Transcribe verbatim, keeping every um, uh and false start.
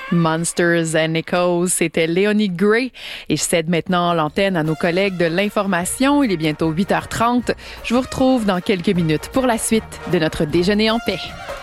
Monsters and Echoes, c'était Léonie Gray. Et je cède maintenant l'antenne à nos collègues de l'information. Il est bientôt huit heures trente. Je vous retrouve dans quelques minutes pour la suite de notre déjeuner en paix.